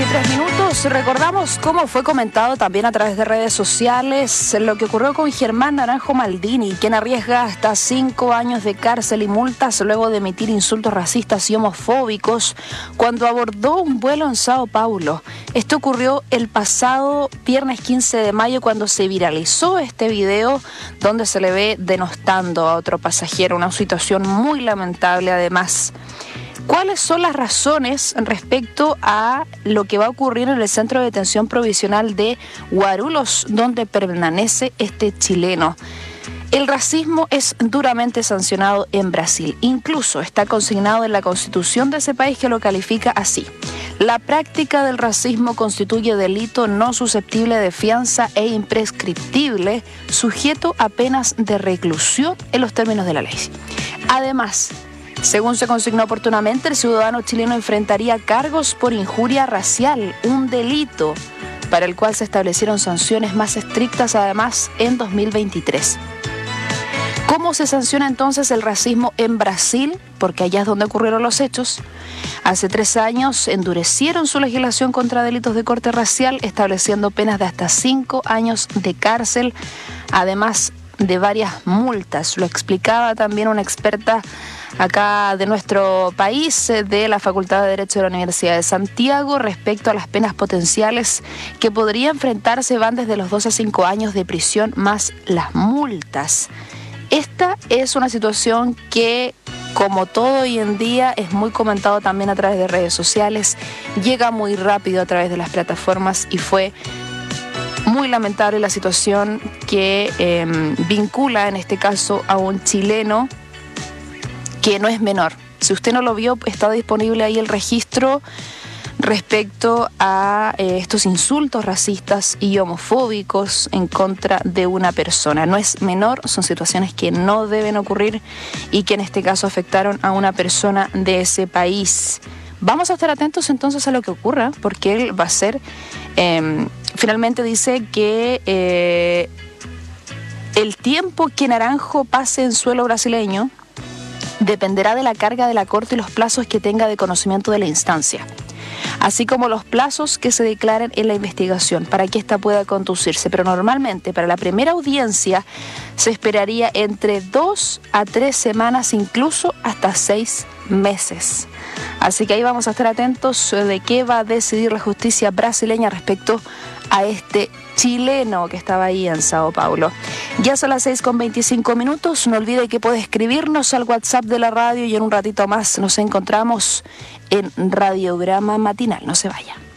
3 minutos. Recordamos cómo fue comentado también a través de redes sociales lo que ocurrió con Germán Naranjo Maldini, quien arriesga hasta 5 años de cárcel y multas luego de emitir insultos racistas y homofóbicos cuando abordó un vuelo en Sao Paulo. Esto ocurrió el pasado viernes 15 de mayo cuando se viralizó este video donde se le ve denostando a otro pasajero, una situación muy lamentable además. ¿Cuáles son las razones respecto a lo que va a ocurrir en el centro de detención provisional de Guarulhos, donde permanece este chileno? El racismo es duramente sancionado en Brasil. Incluso está consignado en la Constitución de ese país que lo califica así. La práctica del racismo constituye delito no susceptible de fianza e imprescriptible, sujeto a penas de reclusión en los términos de la ley. Además, según se consignó oportunamente, el ciudadano chileno enfrentaría cargos por injuria racial, un delito para el cual se establecieron sanciones más estrictas además en 2023. ¿Cómo se sanciona entonces el racismo en Brasil? Porque allá es donde ocurrieron los hechos. Hace 3 años endurecieron su legislación contra delitos de corte racial, estableciendo penas de hasta 5 años de cárcel, además de varias multas. Lo explicaba también una experta acá de nuestro país, de la Facultad de Derecho de la Universidad de Santiago, respecto a las penas potenciales que podría enfrentarse, van desde los 2 a 5 años de prisión más las multas. Esta es una situación que, como todo hoy en día, es muy comentado también a través de redes sociales, llega muy rápido a través de las plataformas y fue muy lamentable la situación que vincula en este caso a un chileno que no es menor. Si usted no lo vio, está disponible ahí el registro respecto a estos insultos racistas y homofóbicos en contra de una persona. No es menor, son situaciones que no deben ocurrir y que en este caso afectaron a una persona de ese país. Vamos a estar atentos entonces a lo que ocurra, porque él va a ser, finalmente dice que el tiempo que Naranjo pase en suelo brasileño dependerá de la carga de la Corte y los plazos que tenga de conocimiento de la instancia, así como los plazos que se declaren en la investigación para que ésta pueda conducirse. Pero normalmente para la primera audiencia se esperaría entre 2 a 3 semanas, incluso hasta 6 meses. Así que ahí vamos a estar atentos de qué va a decidir la justicia brasileña respecto a este chileno que estaba ahí en Sao Paulo. Ya son las 6:25. No olvide que puede escribirnos al WhatsApp de la radio y en un ratito más nos encontramos en Radiograma Matinal. No se vaya.